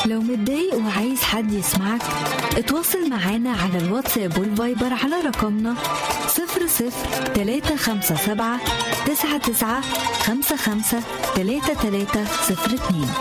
لو متضايق وعايز حد يسمعك، اتواصل معانا على الواتساب والفايبر على رقمنا 00-357 99 55 3302.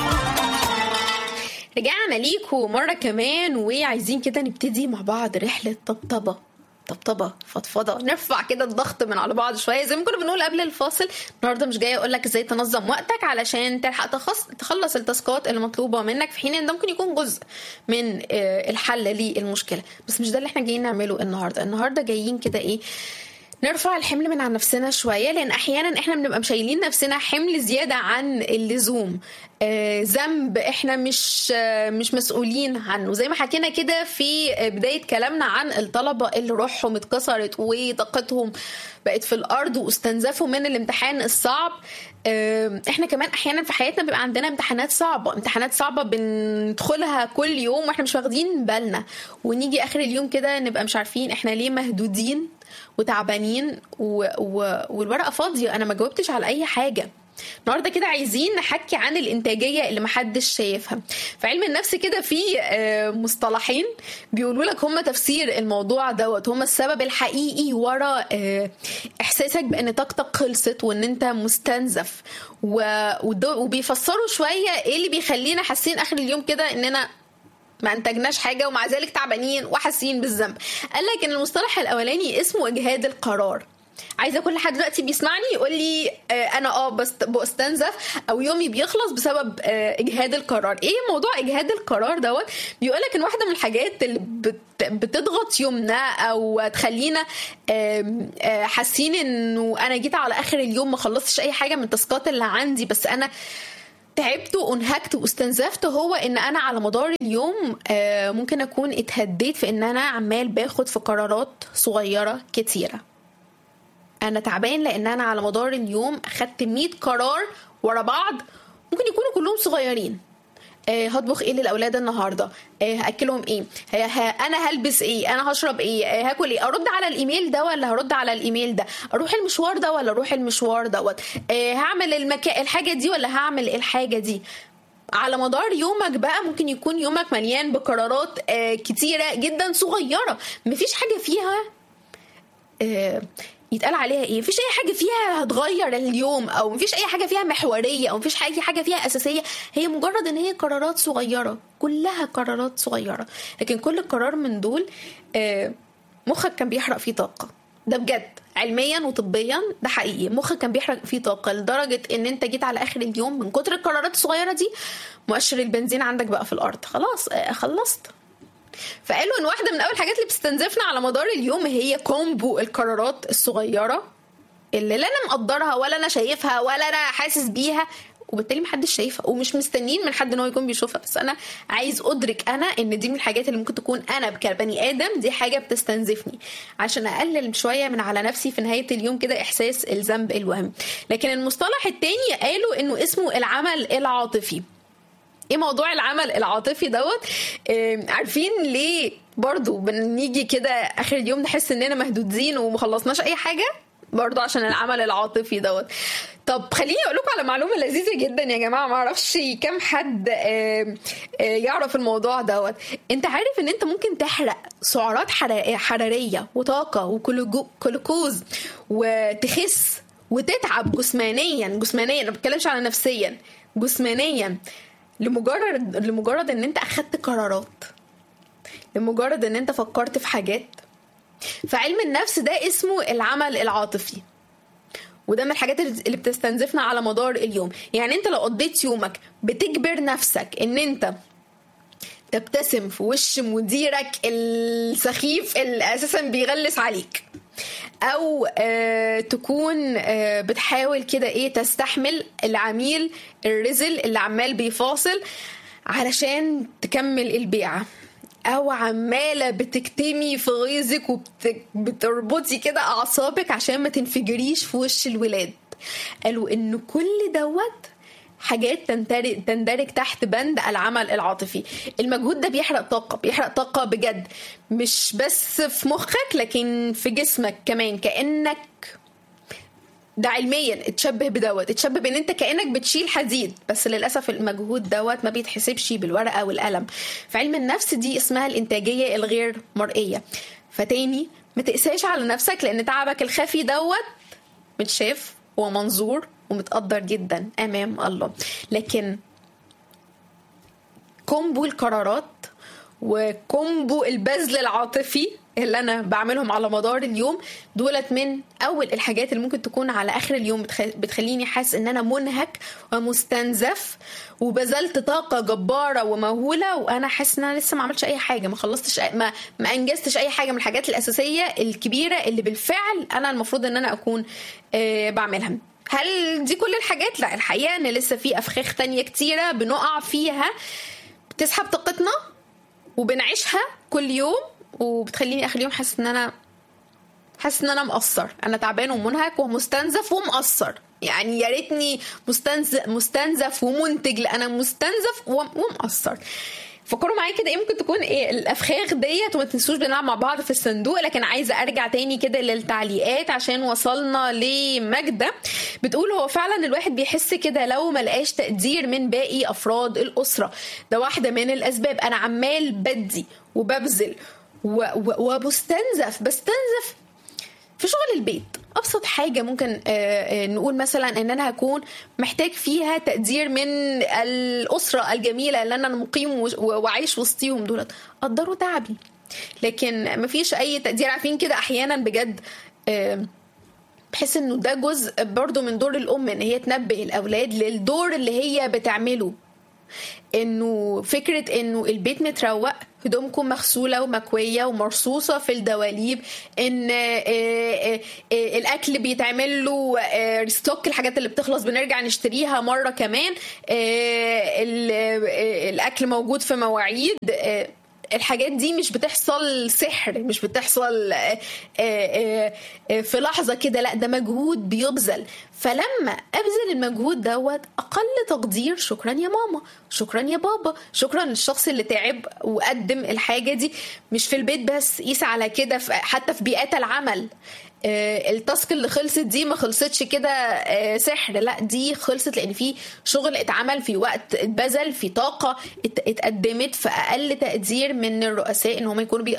رجعنا ليكم مرة كمان وعايزين كده نبتدي مع بعض رحلة طبطبة فضفضة، نرفع كده الضغط من على بعض شوية زي ما كنا بنقول قبل الفاصل. النهاردة مش جاية أقولك ازاي تنظم وقتك علشان تلحق تخلص التاسكات اللي مطلوبة منك، في حين ان ده ممكن يكون جزء من الحل للمشكلة، بس مش ده اللي احنا جايين نعمله النهاردة جايين كده ايه، نرفع الحمل من عن نفسنا شوية، لأن أحيانا إحنا بنبقى مشايلين نفسنا حمل زيادة عن اللزوم، ذنب إحنا مش مسؤولين عنه، زي ما حكينا كده في بداية كلامنا عن الطلبة اللي روحهم اتكسرت وطاقتهم بقت في الأرض واستنزفوا من الامتحان الصعب. إحنا كمان أحيانا في حياتنا بيبقى عندنا امتحانات صعبة بندخلها كل يوم وإحنا مش واخدين بالنا، ونيجي آخر اليوم كده نبقى مش عارفين إحنا ليه مهدودين وتعبانين والورقة فاضية، أنا ما جاوبتش على أي حاجة. النهاردة كده عايزين نحكي عن الإنتاجية اللي محدش شايفها. في علم النفس كده في مصطلحين بيقولوا لك هم تفسير الموضوع دوت، هم السبب الحقيقي ورا إحساسك بأن طاقتك خلصت وأن أنت مستنزف، وبيفسروا شوية إيه اللي بيخلينا حاسين آخر اليوم كده أننا ما انتجناش حاجة ومع ذلك تعبانين وحاسين بالذنب. قال لك ان المصطلح الاولاني اسمه اجهاد القرار. عايزه كل حد دلوقتي بيسمعني يقول لي انا بستنزف او يومي بيخلص بسبب اجهاد القرار. ايه موضوع اجهاد القرار دوت؟ بيقول لك ان واحده من الحاجات اللي بتضغط يومنا او تخلينا حاسين انه انا جيت على اخر اليوم ما خلصتش اي حاجه من التاسكات اللي عندي، بس انا تعبت وانهكت واستنزفت، هو ان انا على مدار اليوم ممكن اكون اتهديت في ان انا عمال باخد في قرارات صغيرة كتيرة. انا تعبان لان انا على مدار اليوم اخدت 100 قرار ورا بعض، ممكن يكونوا كلهم صغيرين. هطبخ ايه للاولاد النهارده، هاكلهم ايه، انا هلبس ايه، انا هشرب ايه، هاكل ايه، ارد على الايميل ده ولا هرد على الايميل ده، اروح المشوار ده ولا اروح المشوار دوت، هعمل الحاجه دي ولا هعمل الحاجه دي. على مدار يومك بقى ممكن يكون يومك مليان بقرارات كتيره جدا صغيره، مفيش حاجه فيها يتقال عليها ايه، مفيش اي حاجه فيها هتغير اليوم، او مفيش اي حاجه فيها محوريه، او مفيش اي حاجه فيها اساسيه، هي مجرد ان هي قرارات صغيره، كلها قرارات صغيره. لكن كل قرار من دول مخك كان بيحرق فيه طاقه، ده بجد علميا وطبيا ده حقيقي. مخك كان بيحرق فيه طاقه لدرجه ان انت جيت على اخر اليوم من كتر القرارات الصغيره دي مؤشر البنزين عندك بقى في الارض، خلاص خلصت. فقالوا ان واحده من اول الحاجات اللي بتستنزفنا على مدار اليوم هي كومبو القرارات الصغيره اللي لا انا مقدرها ولا انا شايفها ولا انا حاسس بيها، وبالتالي محدش شايفها ومش مستنين من حد ان هو يكون بيشوفها، بس انا عايز ادرك انا ان دي من الحاجات اللي ممكن تكون انا كبني ادم دي حاجه بتستنزفني، عشان اقلل شويه من على نفسي في نهايه اليوم كده احساس الذنب الوهمي. لكن المصطلح التاني قالوا انه اسمه العمل العاطفي. ايه موضوع العمل العاطفي دوت؟ عارفين ليه برضو بنيجي كده اخر اليوم نحس اننا مهدودين ومخلصناش اي حاجة؟ برضو عشان العمل العاطفي دوت. طب خليني اقول لكم على معلومة لذيذة جدا يا جماعة، ما اعرفش كم حد يعرف الموضوع دوت. انت عارف ان انت ممكن تحرق سعرات حرارية وطاقة وكلوكوز وتخس وتتعب جسمانيا، انا ما بتكلمش على نفسيا، جسمانيا، لمجرد ان انت اخدت قرارات، لمجرد ان انت فكرت في حاجات. فعلم النفس ده اسمه العمل العاطفي، وده من الحاجات اللي بتستنزفنا على مدار اليوم. يعني انت لو قضيت يومك بتجبر نفسك ان انت تبتسم في وش مديرك السخيف اللي اساسا بيغلس عليك، او تكون بتحاول كده تستحمل العميل الرزل اللي عمال بيفاصل علشان تكمل البيعة، او عمالة بتكتمي في غيظك وبتربطي كده اعصابك عشان ما تنفجريش في وش الولاد. قالوا ان كل دوت حاجات تندرج تحت بند العمل العاطفي. المجهود ده بيحرق طاقة بجد، مش بس في مخك لكن في جسمك كمان، كأنك ده علميا اتشبه بدوت، اتشبه بان انت كأنك بتشيل حديد، بس للأسف المجهود دوت ما بيتحسبش بالورقة والقلم. في علم النفس دي اسمها الانتاجية الغير مرئية. فتاني ما تقساش على نفسك، لان تعبك الخفي دوت متشاف ومنظور ومتقدر جدا امام الله. لكن كومبو القرارات وكومبو البذل العاطفي اللي انا بعملهم على مدار اليوم دولت من اول الحاجات اللي ممكن تكون على اخر اليوم بتخليني حاسس ان انا منهك ومستنزف وبذلت طاقه جباره ومهوله، وانا حاسس ان انا لسه ما عملتش اي حاجه، ما خلصتش، ما انجزتش اي حاجه من الحاجات الاساسيه الكبيره اللي بالفعل انا المفروض ان انا اكون بعملها. هل دي كل الحاجات؟ لا، الحقيقه ان لسه في افخاخ تانية كتيره بنقع فيها بتسحب طاقتنا وبنعيشها كل يوم، وبتخليني اخر يوم حاسس ان انا مقصر، انا تعبان ومنهك ومستنزف ومقصر. يعني يا ريتني مستنزف ومنتج، لا انا مستنزف ومقصر. فكروا معايا كده ايه ممكن تكون ايه الافخاخ ديت، وما تنسوش بنلعب مع بعض في الصندوق. لكن عايزه ارجع تاني كده للتعليقات عشان وصلنا لمجدة بتقول هو فعلا الواحد بيحس كده لو ما لقاش تقدير من باقي افراد الاسره، ده واحده من الاسباب. انا عمال بدي وببذل وبستنزف في شغل البيت. ابسط حاجه ممكن نقول مثلا ان انا هكون محتاج فيها تقدير من الاسره الجميله اللي انا مقيم وعايش وسطيهم، دولت قدروا تعبي، لكن مفيش اي تقدير. عارفين كده احيانا بجد بحس انه ده جزء برضو من دور الام، ان هي تنبه الاولاد للدور اللي هي بتعمله. انه فكرة انه البيت متروق، هدومكم مغسولة ومكوية ومرصوصة في الدواليب، ان الاكل بيتعمل له ريستوك، الحاجات اللي بتخلص بنرجع نشتريها مرة كمان، الاكل موجود في مواعيد. الحاجات دي مش بتحصل سحر، مش بتحصل في لحظة كده، لا ده مجهود بيبذل. فلما أبذل المجهود دوت أقل تقدير، شكرا يا ماما، شكرا يا بابا، شكرا للشخص اللي تعب وقدم الحاجة دي. مش في البيت بس، قيس على كده حتى في بيئات العمل. التاسك اللي خلصت دي ما خلصتش كده سحر، لا دي خلصت لان في شغل اتعمل، في وقت اتبذل، في طاقة اتقدمت. فأقل تقدير من الرؤساء ان هم يكونوا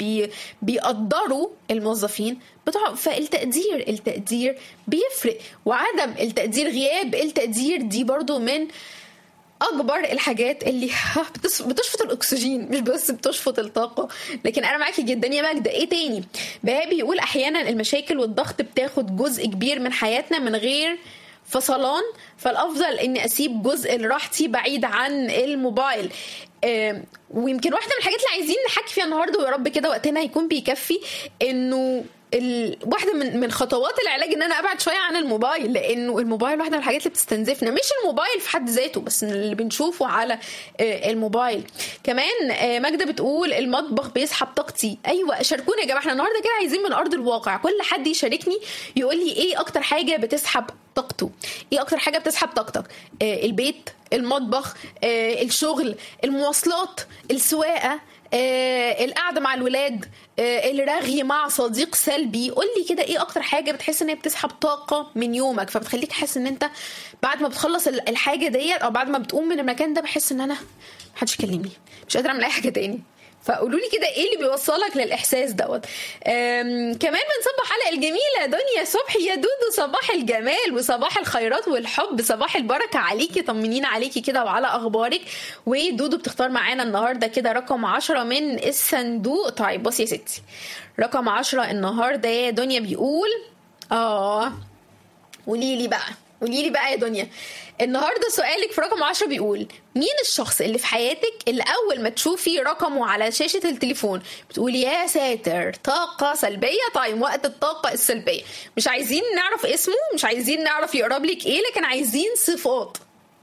بيقدروا الموظفين بتوع. فالتقدير بيفرق، وعدم التقدير، غياب التقدير دي برضو من اكبر الحاجات اللي بتشفط الاكسجين، مش بس بتشفط الطاقه. لكن انا معاكي جدا يا ماجدة. ايه تاني؟ بهاء بيقول احيانا المشاكل والضغط بتاخد جزء كبير من حياتنا من غير فصلان، فالافضل اني اسيب جزء لراحتي بعيد عن الموبايل. ويمكن واحده من الحاجات اللي عايزين نحكي فيها النهارده، ويا رب كده وقتنا يكون بيكفي، انه واحده من خطوات العلاج ان انا ابعد شويه عن الموبايل، لانه الموبايل واحده من الحاجات اللي بتستنزفنا، مش الموبايل في حد ذاته بس اللي بنشوفه على الموبايل كمان. ماجدة بتقول المطبخ بيسحب طاقتي. ايوه شاركونا يا جماعه، احنا النهارده كده عايزين من ارض الواقع كل حد يشاركني يقول لي ايه اكتر حاجه بتسحب طاقته، ايه اكتر حاجه بتسحب طاقتك. البيت، المطبخ، الشغل، المواصلات، السواقه، القعده مع الولاد، الرغي مع صديق سلبي. قول لي كده ايه اكتر حاجه بتحس ان هي بتسحب طاقه من يومك، فبتخليك حاسس ان انت بعد ما بتخلص الحاجه ديت او بعد ما بتقوم من المكان ده بحس ان انا محدش يكلمني، مش قادره اعمل اي حاجه تاني. فقولوا لي كده ايه اللي بيوصلك للاحساس دوت. كمان بنصبح على الجميله دنيا صبحي. يا دودو صباح الجمال وصباح الخيرات والحب، صباح البركه عليكي، طمنينا عليكي كده وعلى اخبارك. ودودو بتختار معانا النهارده كده رقم 10 من الصندوق. طيب بصي يا ستي، رقم 10 النهارده يا دنيا بيقول قولي لي بقى يا دنيا، النهارده سؤالك في رقم 10 بيقول مين الشخص اللي في حياتك اللي اول ما تشوفي رقمه على شاشة التليفون بتقولي يا ساتر طاقة سلبية؟ طيب وقت الطاقة السلبية مش عايزين نعرف اسمه، مش عايزين نعرف يقرب لك ايه، لكن عايزين صفات.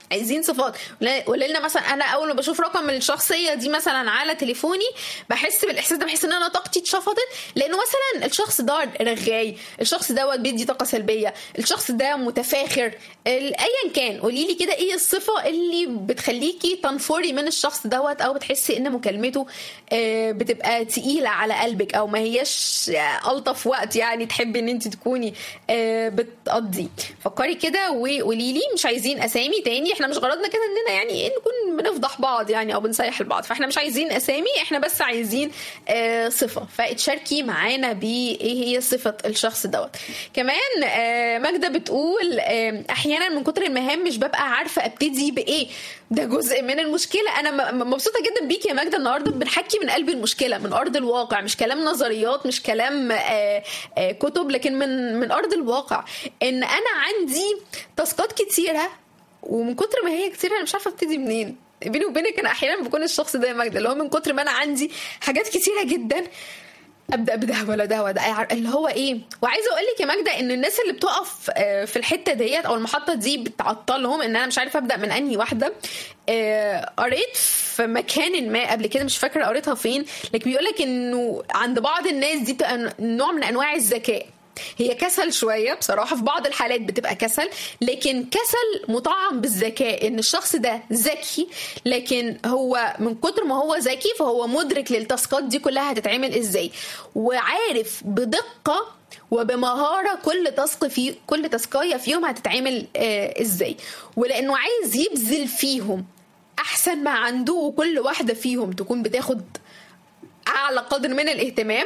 عايزين صفات. قولي لنا مثلا انا اول ما بشوف رقم الشخصيه دي مثلا على تليفوني بحس بالاحساس ده، بحس ان انا طاقتي اتشفطت، لانه مثلا الشخص ده رغاي، الشخص دوت بيدي طاقه سلبيه، الشخص ده متفاخر، ايا كان. قولي لي كده ايه الصفه اللي بتخليكي تنفري من الشخص دوت، او بتحسي ان مكالمته بتبقى تقيله على قلبك، او ما هياش الطف وقت يعني تحبي ان انت تكوني بتقضي. فكري كده وقولي لي. مش عايزين اسامي تاني، احنا مش غرضنا كده اننا يعني نكون بنفضح بعض يعني او بنسيح البعض، فاحنا مش عايزين اسامي، احنا بس عايزين صفه. فاتشاركي معانا بايه هي صفه الشخص دوت. كمان ماجده بتقول احيانا من كتر المهام مش ببقى عارفه ابتدي بايه. ده جزء من المشكله. انا مبسوطه جدا بيكي يا ماجده، النهارده بنحكي من قلب المشكله، من ارض الواقع، مش كلام نظريات، مش كلام كتب، لكن من ارض الواقع. ان انا عندي تاسكات كتيره، ومن كتر ما هي كتير انا مش عارفه ابتدي منين. بيني وبينك انا احيانا بكون الشخص ده يا ماجده، اللي هو من كتر ما انا عندي حاجات كتيره جدا ابدا بده ولا ده وده، اللي هو ايه. وعايزه اقول لك يا ماجده ان الناس اللي بتقف في الحته ديت او المحطه دي بتعطلهم، ان انا مش عارفه ابدا من انهي واحده. قريت في مكان ما قبل كده، مش فاكره قريتها فين، لكن بيقول لك انه عند بعض الناس دي بتبقى نوع من انواع الذكاء. هي كسل شوية بصراحة، في بعض الحالات بتبقى كسل، لكن كسل مطعم بالذكاء. ان الشخص ده ذكي، لكن هو من كتر ما هو ذكي فهو مدرك للتاسكات دي كلها هتتعمل ازاي، وعارف بدقة وبمهارة كل تاسكاية فيهم هتتعمل ازاي، ولانه عايز يبذل فيهم احسن ما عنده، وكل واحدة فيهم تكون بتاخد اعلى قدر من الاهتمام،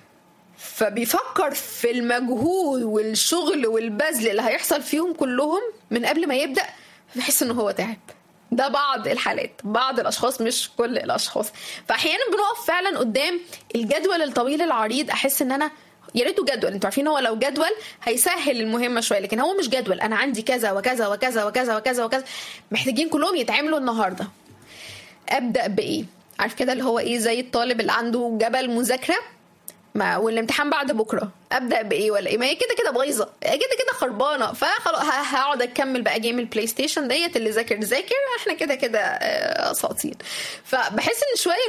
فبيفكر في المجهود والشغل والبذل اللي هيحصل فيهم كلهم من قبل ما يبدأ، بيحس انه هو تعب. ده بعض الحالات، بعض الاشخاص مش كل الاشخاص. فاحيانا بنقف فعلا قدام الجدول الطويل العريض، احس ان انا يا ريته جدول. انتوا عارفين هو لو جدول هيسهل المهمه شويه، لكن هو مش جدول. انا عندي كذا وكذا وكذا وكذا وكذا وكذا محتاجين كلهم يتعملوا النهارده. ابدا بايه؟ عارف كده اللي هو ايه، زي الطالب اللي عنده جبل مذاكره والامتحان بعد بكره، ابدا بايه ولا ايه؟ ما هي كده كده بايظه، كده خربانه، فخلاص هقعد اكمل بقى جيم البلاي ستيشن ديت، اللي ذاكر احنا كده اساطين. فبحس ان شويه